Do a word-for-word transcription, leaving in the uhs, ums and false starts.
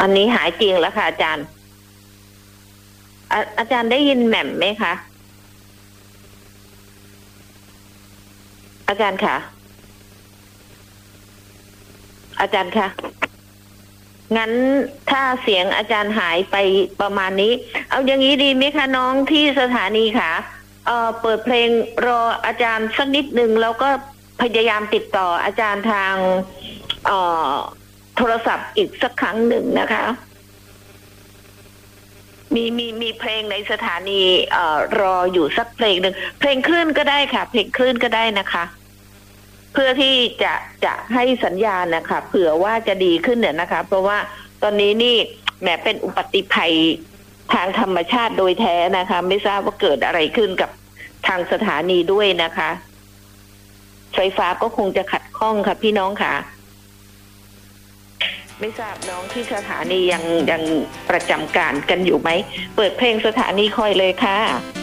อันนี้หายจริงแล้วค่ะอาจารย์อาอาจารย์ได้ยินแหม่มไหมคะอาจารย์คะอาจารย์คะงั้นถ้าเสียงอาจารย์หายไปประมาณนี้เอาอย่างนี้ดีไหมคะน้องที่สถานีค่ะเอ่อเปิดเพลงรออาจารย์สักนิดหนึ่งแล้วก็พยายามติดต่ออาจารย์ทางเอ่อโทรศัพท์อีกสักครั้งหนึ่งนะคะมีมีมีเพลงในสถานีเอ่อรออยู่สักเพลงหนึ่งเพลงคลื่นก็ได้ค่ะเพลงคลื่นก็ได้นะคะเพื่อที่จะจะให้สัญญาณนะคะเผื่อว่าจะดีขึ้นเนี่ยนะคะเพราะว่าตอนนี้นี่แหมเป็นอุบัติภัยทางธรรมชาติโดยแท้นะคะไม่ทราบว่าเกิดอะไรขึ้นกับทางสถานีด้วยนะคะไฟฟ้าก็คงจะขัดข้องค่ะพี่น้องค่ะไม่ทราบน้องที่สถานียังยังประจำการกันอยู่ไหมเปิดเพลงสถานีคอยเลยค่ะ